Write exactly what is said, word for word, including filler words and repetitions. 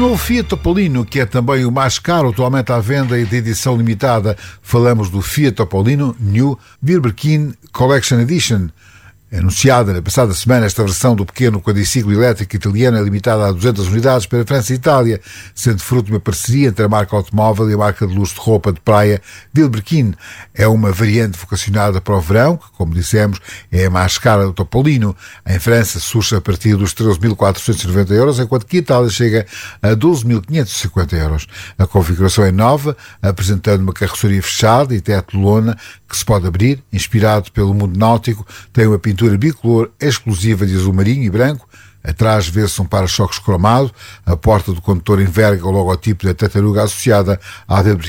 novo Fiat Topolino, que é também o mais caro atualmente à venda e de edição limitada, falamos do Fiat Topolino New Wilbekin Collection Edition. Anunciada na passada semana, esta versão do pequeno quadriciclo elétrico italiano é limitada a duzentas unidades para a França e Itália, sendo fruto de uma parceria entre a marca automóvel e a marca de luxo de roupa de praia Wilbekin. É uma variante vocacionada para o verão, que, como dissemos, é a mais cara do Topolino. Em França surge a partir dos treze mil quatrocentos e noventa euros, enquanto que a Itália chega a doze mil quinhentos e cinquenta euros. A configuração é nova, apresentando uma carroceria fechada e teto de lona que se pode abrir, inspirado pelo mundo náutico, tem uma pintura bicolor exclusiva de azul marinho e branco. Atrás vê-se um para-choques cromado, a porta do condutor enverga o logotipo da tartaruga associada à Wilbekin.